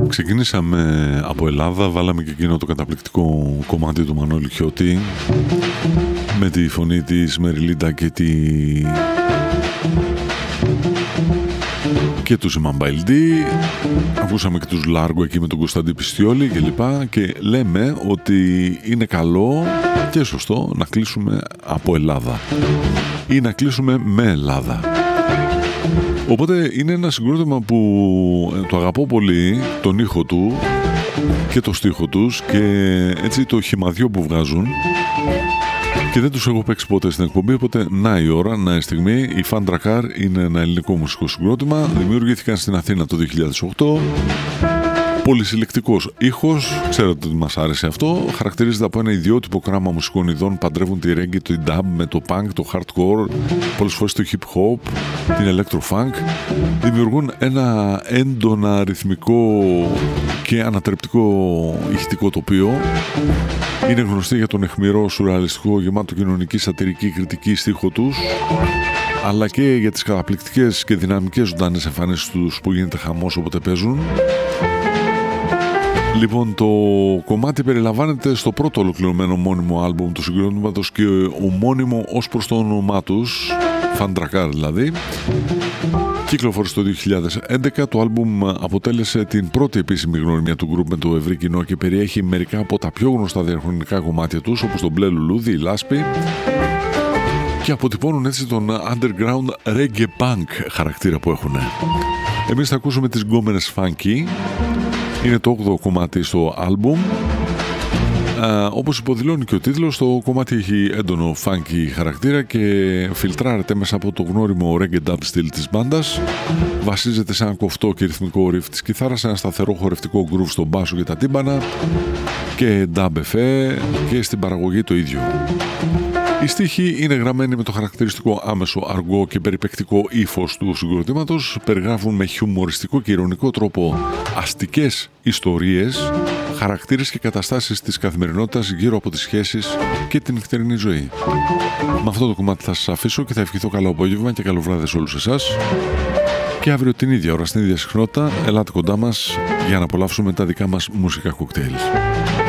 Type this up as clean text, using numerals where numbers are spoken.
Ξεκινήσαμε από Ελλάδα, βάλαμε και εκείνο το καταπληκτικό κομμάτι του Μανώλη Χιώτη με τη φωνή της Μεριλίντα και του Σιμαμπαϊλντή. Ακούσαμε και τους Λάργο εκεί με τον Κωνσταντή Πιστιόλη και λοιπά, και λέμε ότι είναι καλό και σωστό να κλείσουμε από Ελλάδα ή να κλείσουμε με Ελλάδα. Οπότε είναι ένα συγκρότημα που το αγαπώ πολύ, τον ήχο του και το στίχο τους και έτσι το χυμαδιό που βγάζουν, και δεν τους έχω παίξει ποτέ στην εκπομπή, οπότε να η ώρα, να η στιγμή. Η Φαντρακάρ είναι ένα ελληνικό μουσικό συγκρότημα, δημιουργήθηκαν στην Αθήνα το 2008. Πολυσυλλεκτικός ήχος, ξέρετε ότι μας άρεσε αυτό. Χαρακτηρίζεται από ένα ιδιότυπο κράμα μουσικών ειδών. Παντρεύουν τη reggae, το dub με το punk, το hardcore, πολλές φορές το hip hop, την electro-funk. Δημιουργούν ένα έντονα ρυθμικό και ανατρεπτικό ηχητικό τοπίο. Είναι γνωστοί για τον αιχμηρό, σουρεαλιστικό, γεμάτο κοινωνική, σατυρική, κριτική στίχο τους, αλλά και για τις καταπληκτικές και δυναμικές ζωντανές εμφανίσεις τους που γίνεται χαμός όποτε παίζουν. Λοιπόν, το κομμάτι περιλαμβάνεται στο πρώτο ολοκληρωμένο μόνιμο άλμπουμ του συγκρότηματος και ομώνυμο ως προς το όνομά τους, Φαντρακάρ δηλαδή. Κύκλοφορε το 2011, το άλμπουμ αποτέλεσε την πρώτη επίσημη γνωριμία του γκρουπ με το ευρύ κοινό και περιέχει μερικά από τα πιο γνωστά διαχρονικά κομμάτια τους, όπως το Μπλε Λουλούδι, η Λάσπη, και αποτυπώνουν έτσι τον underground reggae punk χαρακτήρα που έχουν. Εμείς θα ακούσουμε τις γκόμενες Funky. Είναι το 8ο κομμάτι στο άλμπουμ. Όπως υποδηλώνει και ο τίτλος, το κομμάτι έχει έντονο funky χαρακτήρα και φιλτράρεται μέσα από το γνώριμο reggae dub στυλ της μπάντας. Βασίζεται σε ένα κοφτό και ρυθμικό riff της κιθάρας, ένα σταθερό χορευτικό groove στον μπάσο και τα τύμπανα και dub effect, και στην παραγωγή το ίδιο. Οι στίχοι είναι γραμμένοι με το χαρακτηριστικό άμεσο αργό και περιπαικτικό ύφος του συγκροτήματος. Περιγράφουν με χιουμοριστικό και ειρωνικό τρόπο αστικές ιστορίες, χαρακτήρες και καταστάσεις της καθημερινότητας γύρω από τις σχέσεις και την νυχτερινή ζωή. Με αυτό το κομμάτι θα σας αφήσω και θα ευχηθώ καλό απόγευμα και καλό βράδυ σε όλους εσάς. Και αύριο την ίδια ώρα, στην ίδια συχνότητα, ελάτε κοντά μας για να απολαύσουμε τα δικά μας μουσικά κοκτέιλ.